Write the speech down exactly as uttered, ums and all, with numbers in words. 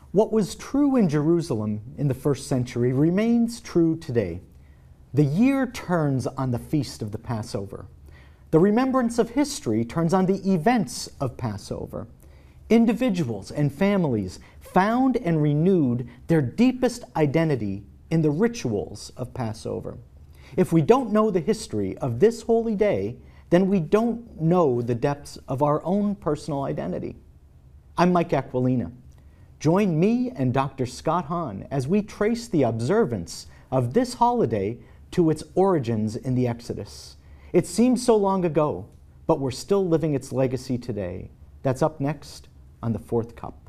What was true in Jerusalem in the first century remains true today. The year turns on the feast of the Passover. The remembrance of history turns on the events of Passover. Individuals and families found and renewed their deepest identity in the rituals of Passover. If we don't know the history of this holy day, then we don't know the depths of our own personal identity. I'm Mike Aquilina. Join me and Doctor Scott Hahn as we trace the observance of this holiday to its origins in the Exodus. It seems so long ago, but we're still living its legacy today. That's up next on The Fourth Cup.